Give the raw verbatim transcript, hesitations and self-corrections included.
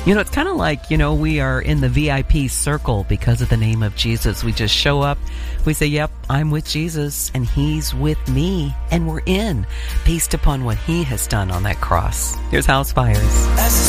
You know, it's kind of like, you know, we are in the V I P circle because of the name of Jesus. We just show up. We say, yep, I'm with Jesus and he's with me. And we're in based upon what he has done on that cross. Here's House Fires.